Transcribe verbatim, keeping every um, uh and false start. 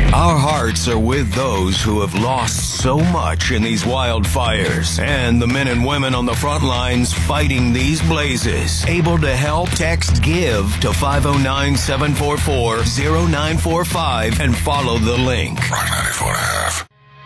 Our hearts are with those who have lost so much in these wildfires and the men and women on the front lines fighting these blazes. Able to help? Text GIVE to five oh nine, seven four four, oh nine four five and follow the link. Rock ninety-four and a half.